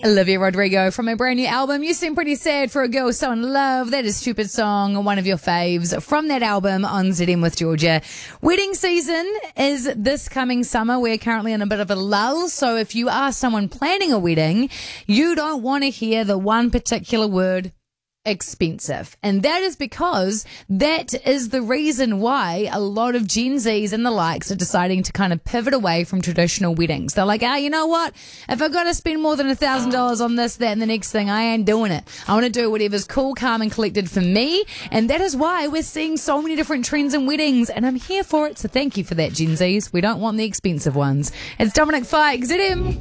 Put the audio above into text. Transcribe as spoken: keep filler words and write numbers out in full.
Olivia Rodrigo from a brand new album. You Seem Pretty Sad for a Girl So in Love. That is Stupid Song, one of your faves from that album on Z M with Georgia. Wedding season is this coming summer. We're currently in a bit of a lull, so if you are someone planning a wedding, you don't want to hear the one particular word, expensive. And that is because that is the reason why a lot of Gen Zs and the likes are deciding to kind of pivot away from traditional weddings. They're like, ah, you know what? If I've got to spend more than a thousand dollars on this, that, and the next thing, I ain't doing it. I want to do whatever's cool, calm, and collected for me. And that is why we're seeing so many different trends in weddings. And I'm here for it. So thank you for that, Gen Zs. We don't want the expensive ones. It's Dominic Fike, Z M.